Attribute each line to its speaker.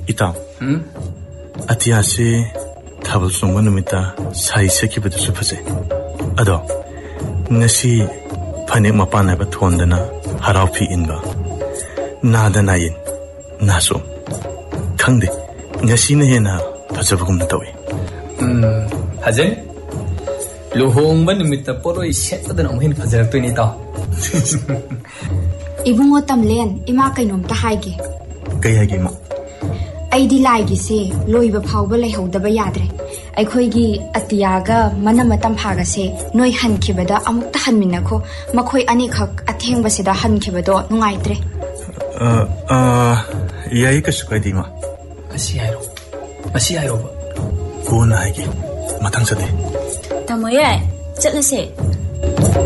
Speaker 1: Itaw. Atiyasi tabal sungwa numita sai sekibadushu phase. Ado ngasi phanik mapan haiba thondana harau phi inba. Nada nayin naso. Khangde ngasi na hena phajabagum na tawi.
Speaker 2: Hajay luhongba numita poroi setpadana amhin phajaraktoini taw.
Speaker 3: Ibungo tamlen ima kainom ta haige.
Speaker 1: Kaya gi ma.
Speaker 3: Aidi laigi se loiba phawba leihawdaba yadre. Aikhoigi atiyaga manamatam phaga se noi hankhibada amukta hanminakho makhoi ani khak athengba sida hankhibado nungaitre.
Speaker 1: Yai ka sukai di ma.
Speaker 2: Asi ayro.
Speaker 1: Kona haigi matang sade.
Speaker 4: Tamoye chatlase.